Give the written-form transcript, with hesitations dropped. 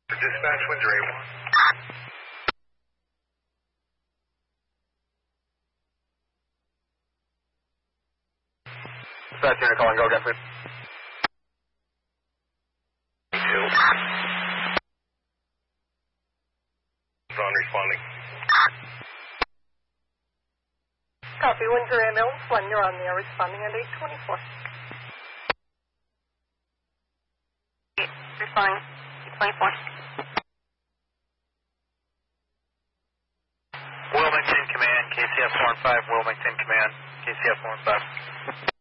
Dispatch, Windsor A1. Dispatch unit calling, go again, please. On responding. Copy, Windsor ambulance 1, you're on the air responding at 824. Responding, 824. Wilmington Command, KCF 4 and 5, Wilmington Command, KCF 4 and 5.